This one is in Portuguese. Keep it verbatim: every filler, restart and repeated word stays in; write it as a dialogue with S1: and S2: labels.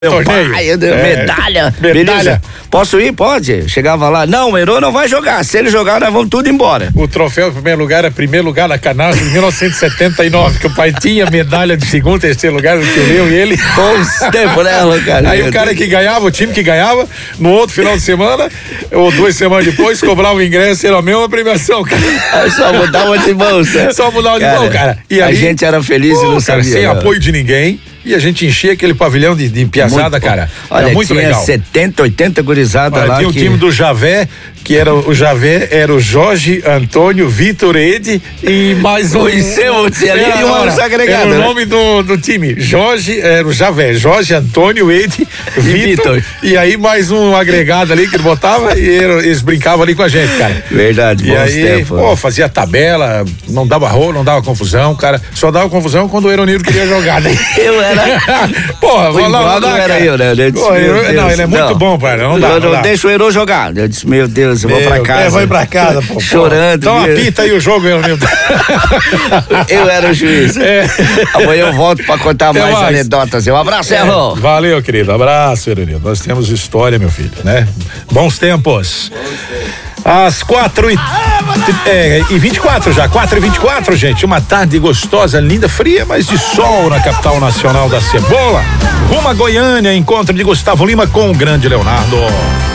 S1: Meu pai, eu dei
S2: É.
S1: medalha,
S2: Medalha.
S1: beleza? Posso ir? Pode. Chegava lá, não, o Herô não vai jogar. Se ele jogar, nós vamos tudo embora.
S2: O troféu em primeiro lugar é primeiro lugar na canastra em mil novecentos e setenta e nove, que o pai tinha medalha de segundo, terceiro lugar, o tio Leo e ele.
S1: Bons tempos, né, cara?
S2: Aí o cara que ganhava, o time que ganhava, no outro final de semana, ou duas semanas depois, cobrava o ingresso, era a mesma premiação, cara.
S1: Aí só mudava de mão, certo?
S2: Só mudava de mão, cara. E
S1: a
S2: aí,
S1: gente era feliz
S2: pô,
S1: e não
S2: cara,
S1: sabia.
S2: sem
S1: né?
S2: apoio de ninguém. E a gente enchia aquele pavilhão de, de piazada,
S1: Muito,
S2: cara.
S1: Olha,
S2: era muito
S1: tinha
S2: legal.
S1: setenta, oitenta gurizada
S2: Olha,
S1: lá.
S2: tinha o
S1: que...
S2: time do Javé, que era o Javé, era o Jorge, Antônio, Vitor, Ed e mais um.
S1: Conheceu, tinha ali
S2: Era,
S1: uma
S2: era,
S1: agregada,
S2: era o
S1: né?
S2: nome do, do time. Jorge, era o Javé, Jorge, Antônio, Ed, Vitor.
S1: Vitor.
S2: E aí mais um agregado ali que ele botava e era, eles brincavam ali com a gente, cara.
S1: Verdade,
S2: E
S1: bons
S2: aí,
S1: tempos.
S2: pô, fazia tabela, não dava rolo, não dava confusão, cara. Só dava confusão quando o Eronildo queria jogar, né?
S1: Eu era.
S2: Porra,
S1: O
S2: vou lá,
S1: embróglio
S2: não dá,
S1: era
S2: cara.
S1: eu, né? Eu disse,
S2: Pô,
S1: meu
S2: eu-
S1: Deus,
S2: não, ele é muito bom, pai. Não dá,
S1: eu
S2: não dá.
S1: Deixa o Herô jogar. Eu disse, meu Deus, eu vou
S2: Meu,
S1: pra casa.
S2: É, vai pra casa, pô.
S1: Chorando.
S2: Dá uma
S1: meu.
S2: pita aí o jogo, Eronildo.
S1: Eu era o juiz.
S2: É.
S1: Amanhã eu volto pra contar
S2: Até
S1: mais,
S2: mais.
S1: anedotas. Um abraço, Herô.
S2: Valeu, querido. Abraço, Eronildo. Nós temos história, meu filho, né? Bons tempos. Às quatro e, é, e vinte e quatro já, quatro e vinte e quatro, gente. Uma tarde gostosa, linda, fria, mas de sol na capital nacional da cebola. Rumo a Goiânia, encontro de Gustavo Lima com o grande Leonardo.